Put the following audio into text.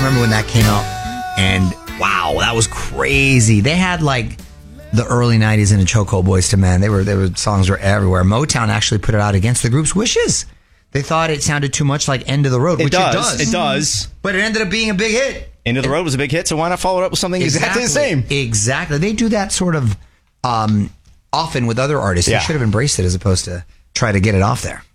remember when that came out, and wow, that was crazy. They had like the early 90s in a chokehold, Boyz II Men. They were songs were everywhere. Motown actually put it out against the group's wishes. They thought it sounded too much like End of the Road, which it does. It does. But it ended up being a big hit. End of the Road was a big hit, so why not follow it up with something exactly the same? Exactly. They do that sort of often with other artists. They should have embraced it as opposed to try to get it off there.